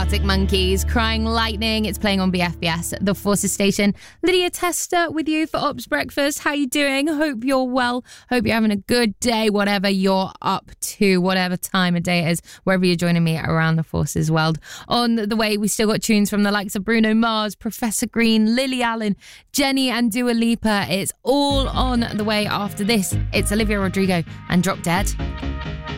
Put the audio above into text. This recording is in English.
Arctic Monkeys, Crying Lightning. It's playing on BFBS, the Forces station. Lydia Tester with you for Ops Breakfast. How you doing? Hope you're well. Hope you're having a good day, whatever you're up to, whatever time of day it is, wherever you're joining me around the Forces world. On the way, we still got tunes from the likes of Bruno Mars, Professor Green, Lily Allen, Jenny and Dua Lipa. It's all on the way after this. It's Olivia Rodrigo and Drop Dead.